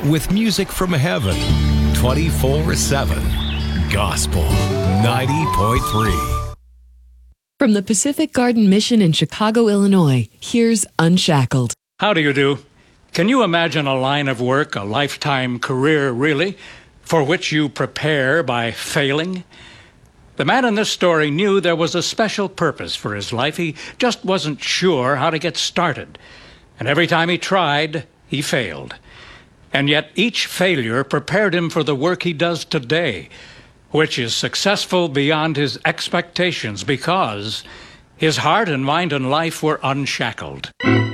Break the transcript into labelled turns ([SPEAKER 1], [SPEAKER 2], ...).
[SPEAKER 1] with music from heaven 24/7. Gospel 90.3.
[SPEAKER 2] From the Pacific Garden Mission in Chicago, Illinois, here's Unshackled.
[SPEAKER 3] How do you do? Can you imagine a line of work, a lifetime career really, for which you prepare by failing? The man in this story knew there was a special purpose for his life. He just wasn't sure how to get started. And every time he tried, he failed. And yet each failure prepared him for the work he does today, which is successful beyond his expectations because his heart and mind and life were unshackled.